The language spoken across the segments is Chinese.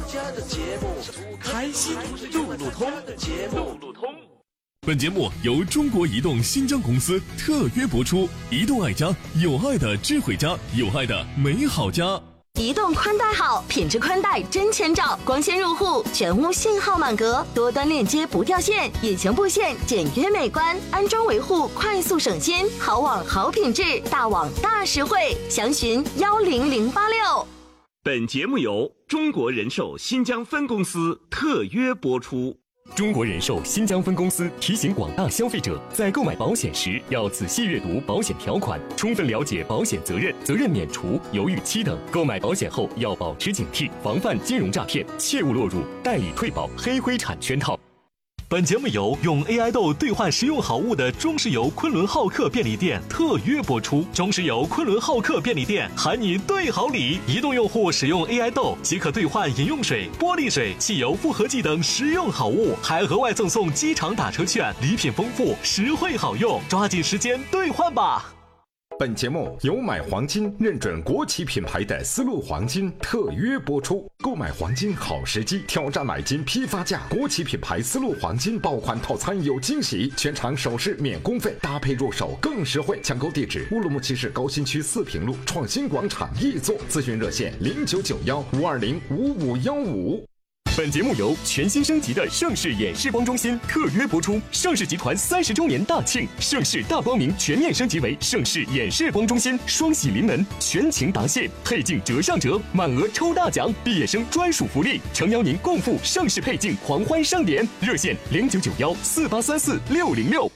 开心路路通。 本节目由中国移动新疆公司特约播出。移动爱家，有爱的智慧家，有爱的美好家。 移动宽带好，品质宽带真千兆，光纤入户，全屋信号满格，多端链接不掉线，隐形布线简约美观，安装维护快速省心，好网好品质，大网大实惠，详询10086。 本节目由中国人寿新疆分公司特约播出。 中国人寿新疆分公司提醒广大消费者，在购买保险时要仔细阅读保险条款，充分了解保险责任、责任免除、犹豫期等。购买保险后要保持警惕，防范金融诈骗，切勿落入代理退保、黑灰产圈套。 本节目由用 AI 豆兑换实用好物的中石油昆仑浩克便利店特约播出。中石油昆仑浩克便利店喊你兑好礼，移动用户使用 AI 豆即可兑换饮用水、玻璃水、汽油复合剂等实用好物，还额外赠送机场打车券，礼品丰富，实惠好用，抓紧时间兑换吧。 本节目由买黄金认准国企品牌的丝路黄金特约播出。购买黄金好时机，挑战买金批发价，国企品牌丝路黄金爆款套餐有惊喜，全场首饰免工费，搭配入手更实惠。抢购地址：乌鲁木齐市高新区四平路创新广场一座，咨询热线0991-520-5515。 本节目由全新升级的盛世眼视光中心特约播出。盛世集团30周年大庆，盛世大光明全面升级为盛世眼视光中心，双喜临门，全勤答谢，配镜折上折，满额抽大奖，毕业生专属福利，诚邀您共赴盛世配镜狂欢盛典。热线0991-4834-606。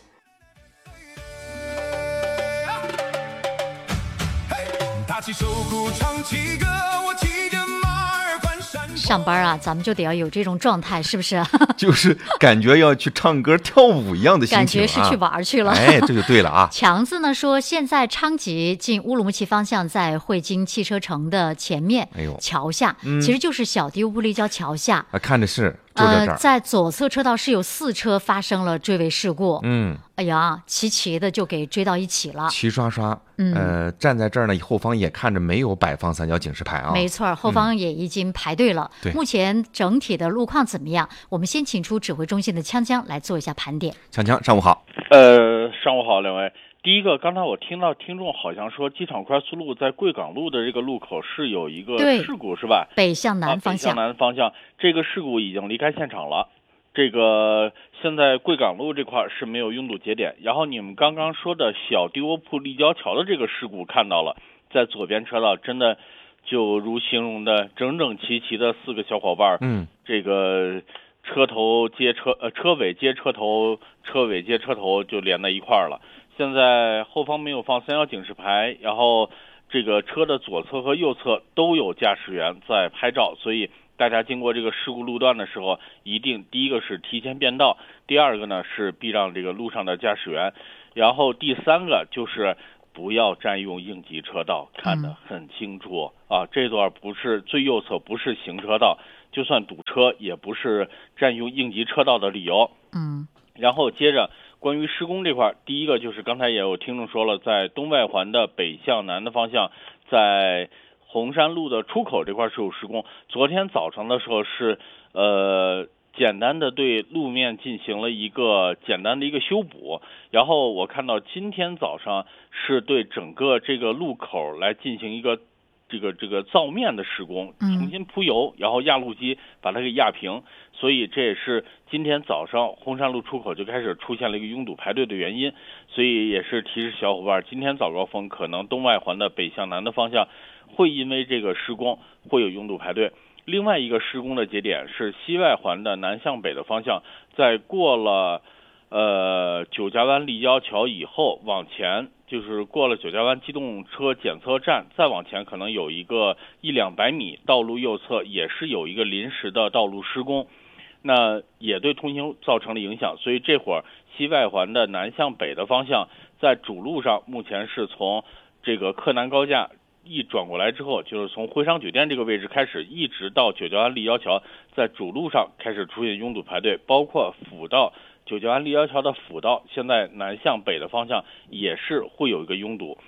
打起手鼓唱起歌，我骑着马儿关山。 上班啊，咱们就得要有这种状态，是不是？ 就是感觉要去唱歌跳舞一样的心情， 感觉是去玩去了。 哎，这就对了啊。 强子呢说，现在昌吉进乌鲁木齐方向，在汇金汽车城的前面，桥下，其实就是小迪乌布立交桥下。 看着是。 在左侧车道是有4车发生了追尾事故。哎呀，齐的就给追到一起了， 齐刷刷。站在这儿呢，后方也看着没有摆放三角警示牌啊。 没错，后方也已经排队了。目前整体的路况怎么样？我们先请出指挥中心的锵锵来做一下盘点。 锵，上午好。 上午好，两位。第一个，刚才我听到听众好像说机场快速路在贵港路的这个路口是有一个事故，是吧？ 北向南方向。 北向南方向，这个事故已经离开现场了。这个现在贵港路这块是没有拥堵节点。然后你们刚刚说的小迪窝铺立交桥的这个事故看到了，在左边车道，真的就如形容的整整齐的4个小伙伴。这个车头接车尾接车头，车尾接车头就连在一块儿了。现在后方没有放三角警示牌，然后这个车的左侧和右侧都有驾驶员在拍照，所以大家经过这个事故路段的时候，一定第一个是提前变道，第二个呢是避让这个路上的驾驶员，然后第三个就是不要占用应急车道，看得很清楚啊，这段不是最右侧不是行车道，就算堵车也不是占用应急车道的理由。然后接着关于施工这块，第一个就是刚才也有听众说了，在东外环的北向南的方向，在红山路的出口这块是有施工。昨天早上的时候是简单的对路面进行了一个简单的一个修补，然后我看到今天早上是对整个这个路口来进行一个这个造面的施工，重新铺油，然后压路机把它给压平，所以这也是今天早上红山路出口就开始出现了一个拥堵排队的原因，所以也是提示小伙伴，今天早高峰可能东外环的北向南的方向会因为这个施工会有拥堵排队。另外一个施工的节点是西外环的南向北的方向，在过了九家湾立交桥以后往前，就是过了九家湾机动车检测站，再往前可能有一个100-200米，道路右侧也是有一个临时的道路施工，那也对通行造成了影响，所以这会儿西外环的南向北的方向，在主路上目前是从这个克南高架一转过来之后，就是从徽商酒店这个位置开始，一直到九家湾立交桥，在主路上开始出现拥堵排队，包括辅道九家湾立交桥的辅道，现在南向北的方向也是会有一个拥堵。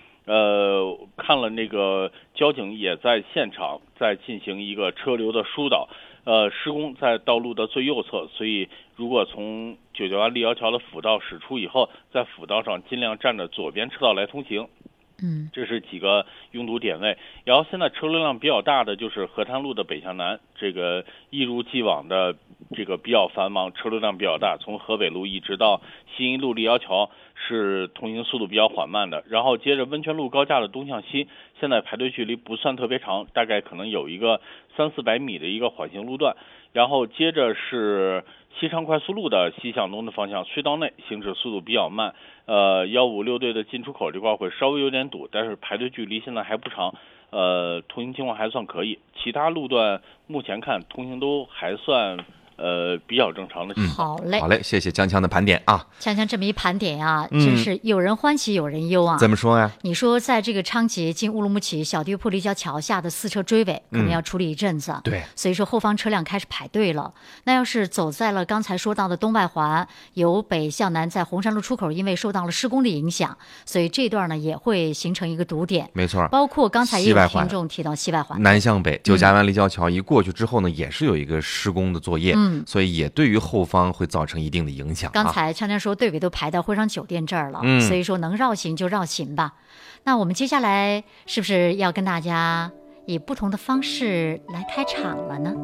看了那个交警也在现场在进行一个车流的疏导。 施工在道路的最右侧，所以如果从九桥湾立交桥的辅道驶出以后，在辅道上尽量站着左边车道来通行。这是几个拥堵点位。然后现在车流量比较大的就是河滩路的北向南，这个一如既往的这个比较繁忙，车流量比较大，从河北路一直到新一路立交桥是通行速度比较缓慢的。然后接着温泉路高架的东向西，现在排队距离不算特别长，大概可能有一个300-400米的一个缓行路段。然后接着是西昌快速路的西向东的方向，隧道内行驶速度比较慢，156队的进出口这块会稍微有点堵，但是排队距离现在还不长，通行情况还算可以。其他路段目前看通行都还算比较正常的情况。 好嘞，谢谢江强的盘点啊。 江强这么一盘点啊，真是有人欢喜有人忧啊。 怎么说呀？ 你说在这个昌吉进乌鲁木齐小丢铺立交桥下的4车追尾，可能要处理一阵子。 对， 所以说后方车辆开始排队了。那要是走在了刚才说到的东外环，由北向南，在红山路出口，因为受到了施工的影响，所以这段呢也会形成一个堵点。 没错， 包括刚才也有听众提到西外环， 南向北九家湾立交桥一过去之后呢，也是有一个施工的作业。所以也对于后方会造成一定的影响。 刚才强强说队尾都排到会上酒店这儿了，所以说能绕行就绕行吧。那我们接下来是不是要跟大家以不同的方式来开场了呢？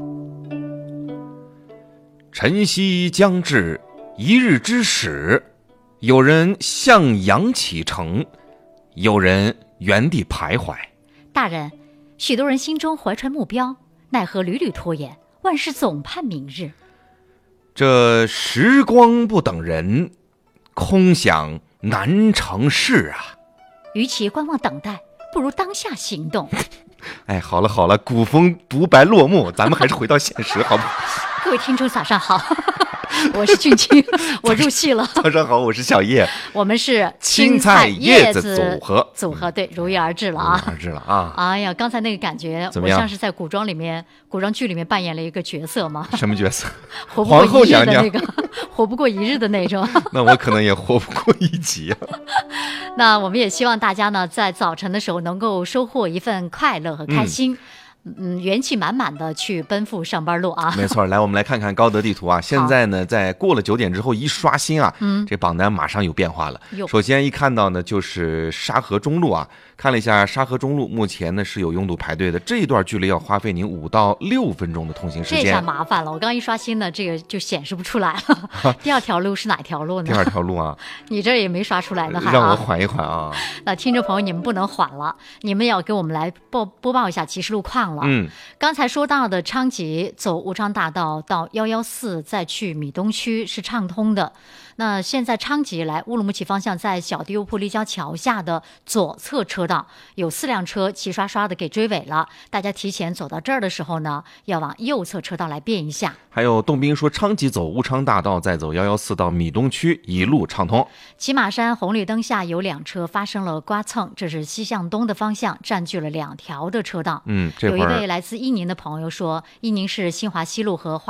晨曦将至，一日之始，有人向阳启程，有人原地徘徊。 大人，许多人心中怀揣目标，奈何屡屡拖延，万事总盼明日。 这时光不等人，空想难成事啊。 与其观望等待，不如当下行动。 哎，好了，古风独白落幕，咱们还是回到现实好不好？ 各位听众早上好，我是俊清，我入戏了。 早上好，我是小叶， 我们是青菜叶子组合， 对，如约而至了啊！哎呀，刚才那个感觉，我像是在古装剧里面扮演了一个角色吗？ 什么角色？ 活不过一日的那个，活不过一日的那种。 那我可能也活不过一集啊。 那我们也希望大家呢，在早晨的时候能够收获一份快乐和开心。元气满满的去奔赴上班路啊！ 没错，来，我们来看看高德地图啊。现在呢，在过了9点之后一刷新啊，这榜单马上有变化了。首先一看到呢，就是沙河中路啊，看了一下沙河中路，目前呢是有拥堵排队的，这一段距离要花费您5到6分钟的通行时间。 这下麻烦了，我刚一刷新呢，这个就显示不出来了。第2条路是哪条路呢？ 第2条路啊， 你这也没刷出来呢，还让我缓一缓啊。 那听众朋友，你们不能缓了，你们要给我们来播报一下即时路况了。刚才说到的昌吉走武昌大道到114，再去米东区是畅通的。那现在昌吉来乌鲁木齐方向，在小丢铺立交桥下的左侧车道有4辆车齐刷刷的给追尾了，大家提前走到这儿的时候呢，要往右侧车道来变一下。 还有洞宾说，昌吉走武昌大道，再走114到米东区，一路畅通。 骑马山红绿灯下有2车发生了刮蹭，这是西向东的方向，占据了2条的车道。 有一位来自伊宁的朋友说，伊宁市新华西路和